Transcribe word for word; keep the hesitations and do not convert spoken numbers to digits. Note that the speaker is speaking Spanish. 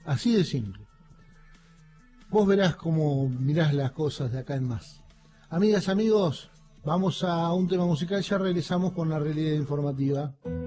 Así de simple. Vos verás cómo mirás las cosas de acá en más. Amigas, amigos, vamos a un tema musical, ya regresamos con la realidad informativa.